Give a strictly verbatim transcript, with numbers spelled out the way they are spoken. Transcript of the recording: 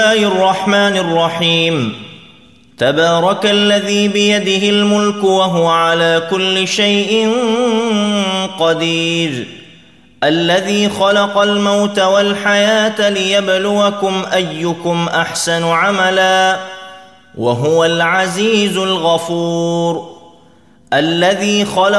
الله الرحمن الرحيم. تبارك الذي بيده الملك وهو على كل شيء قدير، الذي خلق الموت والحياة ليبلوكم أيكم أحسن عملا، وهو العزيز الغفور. الذي خلق